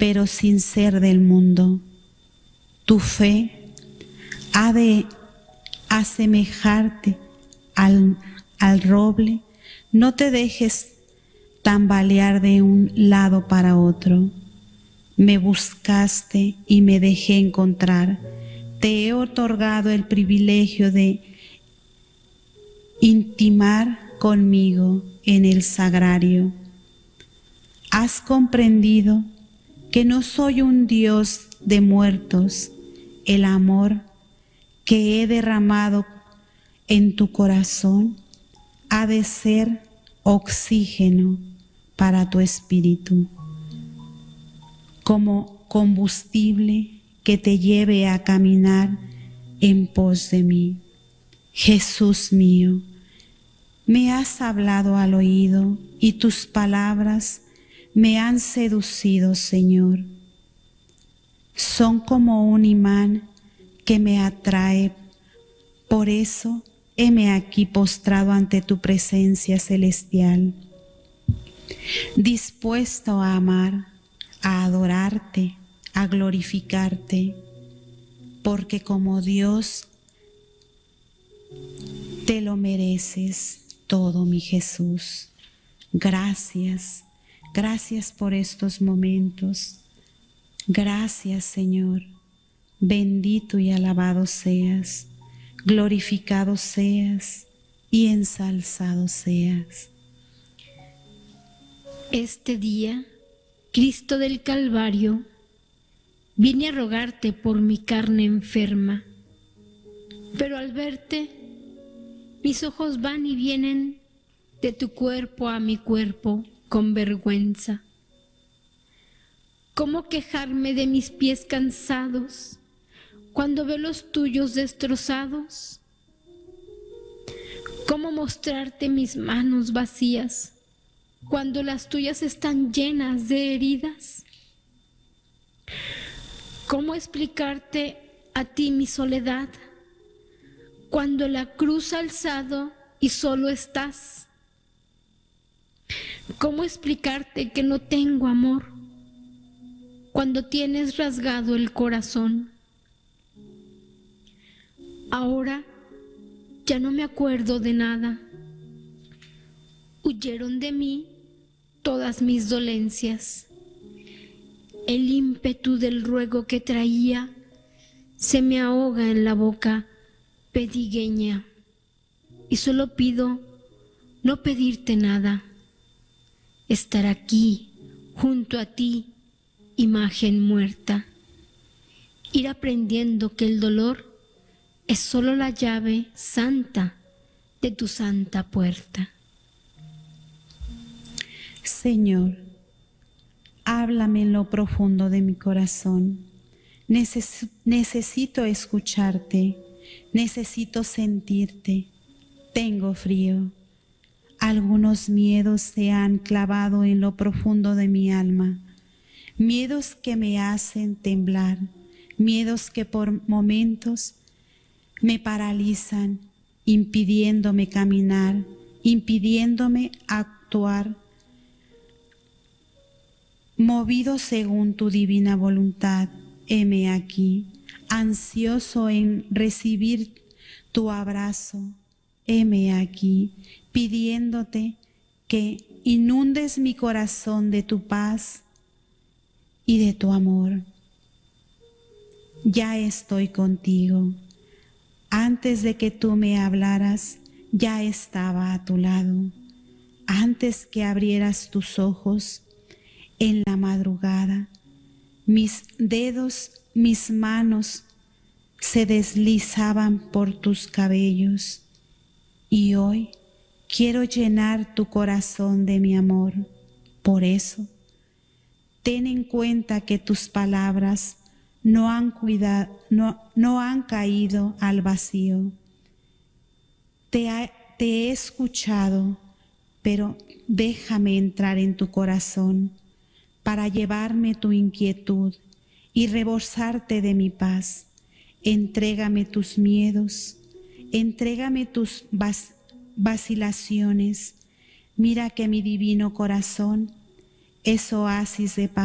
pero sin ser del mundo. Tu fe ha de asemejarte al roble. No te dejes tambalear de un lado para otro. Me buscaste y me dejé encontrar. Te he otorgado el privilegio de intimar conmigo en el sagrario. Has comprendido que no soy un Dios de muertos. El amor que he derramado en tu corazón ha de ser oxígeno para tu espíritu, como combustible que te lleve a caminar en pos de mí. Jesús mío, me has hablado al oído y tus palabras me han seducido, Señor. Son como un imán que me atrae. Por eso heme aquí postrado ante tu presencia celestial, dispuesto a amar, a adorarte, a glorificarte, porque como Dios te lo mereces todo, mi Jesús. Gracias, gracias por estos momentos. Gracias, Señor. Bendito y alabado seas, glorificado seas y ensalzado seas. Este día, Cristo del Calvario, vine a rogarte por mi carne enferma, pero al verte, mis ojos van y vienen de tu cuerpo a mi cuerpo con vergüenza. ¿Cómo quejarme de mis pies cansados cuando veo los tuyos destrozados? ¿Cómo mostrarte mis manos vacías cuando las tuyas están llenas de heridas? ¿Cómo explicarte a ti mi soledad cuando la cruz ha alzado y solo estás? ¿Cómo explicarte que no tengo amor cuando tienes rasgado el corazón? Ahora ya no me acuerdo de nada. Huyeron de mí todas mis dolencias. El ímpetu del ruego que traía se me ahoga en la boca pedigueña y solo pido no pedirte nada, estar aquí junto a ti, imagen muerta, ir aprendiendo que el dolor es solo la llave santa de tu santa puerta. Señor, háblame en lo profundo de mi corazón. Necesito escucharte, necesito sentirte. Tengo frío. Algunos miedos se han clavado en lo profundo de mi alma. Miedos que me hacen temblar, miedos que por momentos me paralizan, impidiéndome caminar, impidiéndome actuar, movido según tu divina voluntad. Heme aquí, ansioso en recibir tu abrazo. Heme aquí, pidiéndote que inundes mi corazón de tu paz y de tu amor. Ya estoy contigo. Antes de que tú me hablaras, ya estaba a tu lado. Antes que abrieras tus ojos en la madrugada, mis dedos, mis manos se deslizaban por tus cabellos. Y hoy quiero llenar tu corazón de mi amor. Por eso, ten en cuenta que tus palabras no han caído al vacío. Te he escuchado, pero déjame entrar en tu corazón para llevarme tu inquietud y rebosarte de mi paz. Entrégame tus miedos, entrégame tus vacilaciones. Mira que mi divino corazón es oasis de paz.